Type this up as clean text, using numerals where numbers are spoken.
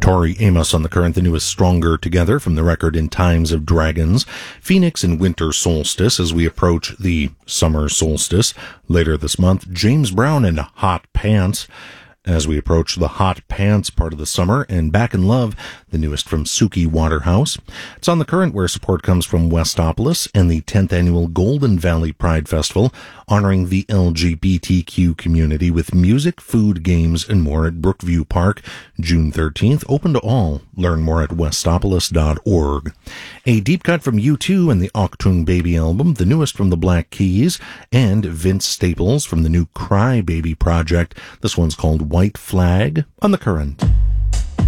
Tori Amos on the current, the newest Stronger Together from the record In Times of Dragons. Phoenix and Winter Solstice as we approach the summer solstice later this month. James Brown and Hot Pants as we approach the hot pants part of the summer, and Back in Love, the newest from Suki Waterhouse. It's on the current where support comes from Westopolis and the 10th annual Golden Valley Pride Festival, honoring the LGBTQ community with music, food, games, and more at Brookview Park, June 13th, open to all. Learn more at westopolis.org. A deep cut from U2 and the Achtung Baby album, the newest from the Black Keys, and Vince Staples from the new Cry Baby project. This one's called White Flag on the current.